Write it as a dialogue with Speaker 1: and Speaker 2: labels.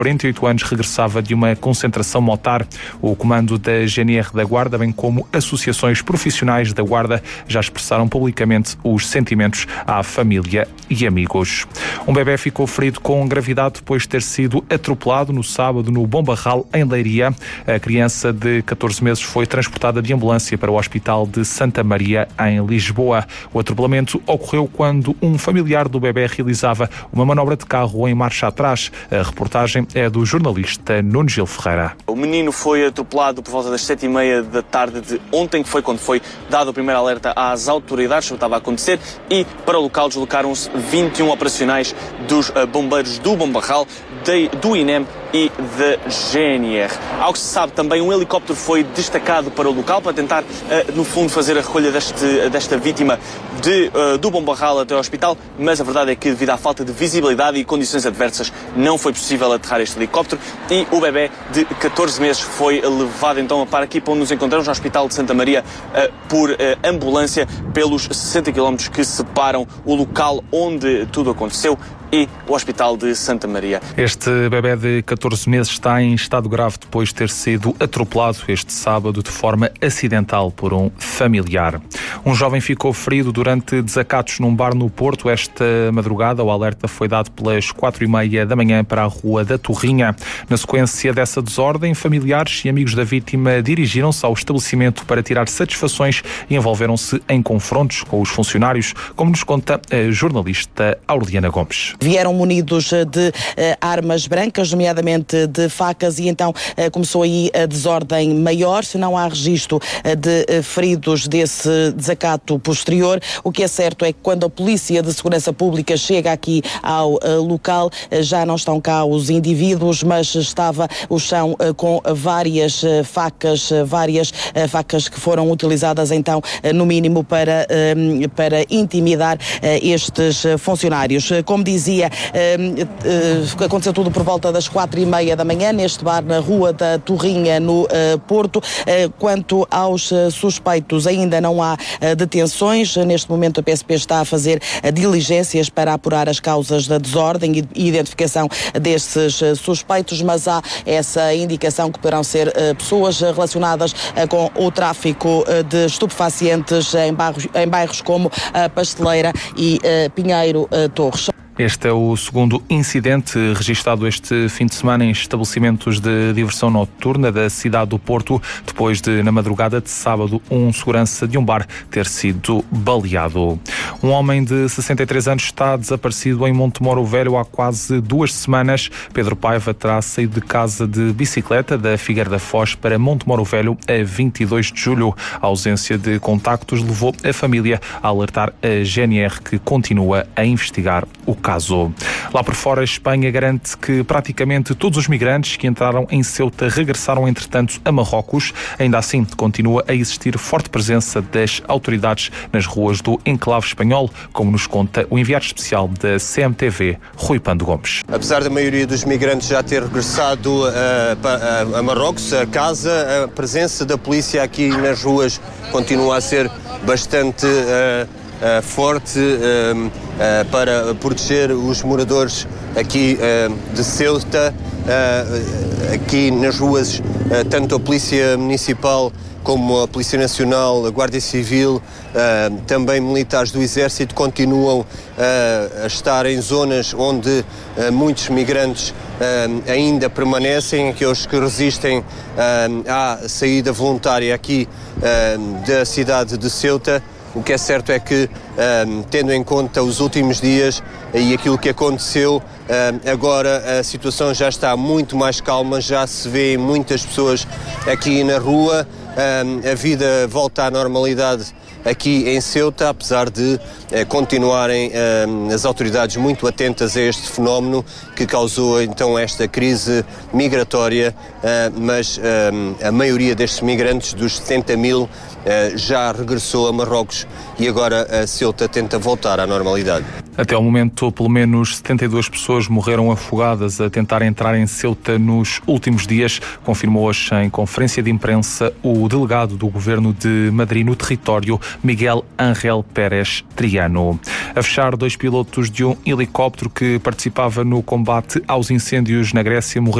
Speaker 1: 48 anos, regressava de uma concentração motar. O comando da GNR da Guarda, bem como associações profissionais da Guarda, já expressaram publicamente os sentimentos à família e amigos. Um bebê ficou ferido com gravidade depois de ter sido atropelado no sábado no Bombarral, em Leiria. A criança de 14 meses foi transportada de ambulância para o Hospital de Santa Maria, em Lisboa. O atropelamento ocorreu quando um familiar do bebê realizava uma manobra de carro em marcha atrás. A reportagem é do jornalista Nuno Gil Ferreira.
Speaker 2: O menino foi atropelado por volta das 7h30 da tarde de ontem, que foi quando foi dado o primeiro alerta às autoridades sobre o que estava a acontecer, e para o local deslocaram-se 21 operacionais dos bombeiros do Bombarral, do INEM e da GNR. Ao que se sabe, também um helicóptero foi destacado para o local para tentar, no fundo, fazer a recolha desta vítima do Bombarral até ao hospital, mas a verdade é que, devido à falta de visibilidade e condições adversas, não foi possível aterrar este helicóptero e o bebê de 14 meses foi levado então para aqui, para onde nos encontramos, no Hospital de Santa Maria, por ambulância, pelos 60 km que separam o local onde tudo aconteceu e o Hospital de Santa Maria.
Speaker 1: Este bebé de 14 meses está em estado grave depois de ter sido atropelado este sábado de forma acidental por um familiar. Um jovem ficou ferido durante desacatos num bar no Porto esta madrugada. O alerta foi dado pelas 4h30 da manhã para a Rua da Torrinha. Na sequência dessa desordem, familiares e amigos da vítima dirigiram-se ao estabelecimento para tirar satisfações e envolveram-se em confrontos com os funcionários, como nos conta a jornalista Aureliana Gomes.
Speaker 3: Vieram munidos de armas brancas, nomeadamente de facas, e então começou aí a desordem maior. Se não há registro de feridos desse desacato posterior, o que é certo é que quando a Polícia de Segurança Pública chega aqui ao local, já não estão cá os indivíduos, mas estava o chão com várias facas que foram utilizadas então, no mínimo, para intimidar estes funcionários. Como dizia, aconteceu tudo por volta das 4h30 da manhã, neste bar na Rua da Torrinha, no Porto. Quanto aos suspeitos, ainda não há detenções. Neste momento a PSP está a fazer diligências para apurar as causas da desordem e identificação desses suspeitos, mas há essa indicação que poderão ser pessoas relacionadas com o tráfico de estupefacientes em bairros como a Pasteleira e Pinheiro Torres.
Speaker 1: Este é o segundo incidente registado este fim de semana em estabelecimentos de diversão noturna da cidade do Porto, depois de, na madrugada de sábado, um segurança de um bar ter sido baleado. Um homem de 63 anos está desaparecido em Montemoro Velho há quase 2 semanas. Pedro Paiva terá saído de casa de bicicleta da Figueira da Foz para Montemoro Velho a 22 de julho. A ausência de contactos levou a família a alertar a GNR, que continua a investigar o caso. Lá por fora, a Espanha garante que praticamente todos os migrantes que entraram em Ceuta regressaram, entretanto, a Marrocos. Ainda assim, continua a existir forte presença das autoridades nas ruas do enclave espanhol, como nos conta o enviado especial da CMTV, Rui Pando Gomes.
Speaker 4: Apesar da maioria dos migrantes já ter regressado a Marrocos, a casa, a presença da polícia aqui nas ruas continua a ser bastante forte para proteger os moradores aqui de Ceuta. Aqui nas ruas, tanto a Polícia Municipal como a Polícia Nacional, a Guarda Civil, também militares do Exército continuam a estar em zonas onde muitos migrantes ainda permanecem, aqueles que resistem à saída voluntária aqui da cidade de Ceuta. O que é certo é que, tendo em conta os últimos dias e aquilo que aconteceu, agora a situação já está muito mais calma, já se vê muitas pessoas aqui na rua, a vida volta à normalidade aqui em Ceuta, apesar de continuarem as autoridades muito atentas a este fenómeno que causou então esta crise migratória, mas a maioria destes migrantes, dos 70 mil, já regressou a Marrocos e agora a Ceuta tenta voltar à normalidade.
Speaker 1: Até ao momento, pelo menos 72 pessoas morreram afogadas a tentar entrar em Ceuta nos últimos dias, confirmou hoje em conferência de imprensa o delegado do Governo de Madrid no território, Miguel Ángel Pérez Triano. A fechar, 2 pilotos de um helicóptero que participava no combate combate aos incêndios na Grécia morreu